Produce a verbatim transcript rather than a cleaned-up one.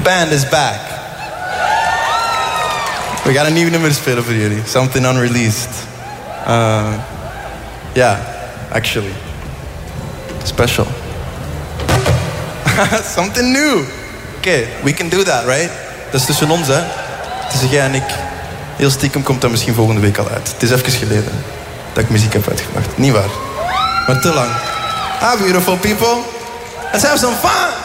band is back. We gaan een nieuw nummer spelen voor jullie. Something unreleased. Uh, yeah, actually. Special. Something new. Oké, okay, we can do that, right? Dat is tussen ons, hè. Tussen jij en ik. Heel stiekem komt dat misschien volgende week al uit. Het is even geleden dat ik muziek heb uitgebracht. Niet waar. Maar te lang. Ah, beautiful people. Let's have some fun.